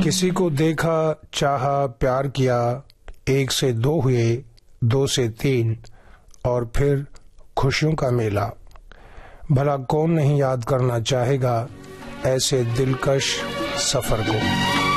किसी को देखा, चाहा, प्यार किया, 1 से 2 हुए, 2 से 3 और फिर खुशियों का मेला। भला कौन नहीं याद करना चाहेगा ऐसे दिलकश सफर को।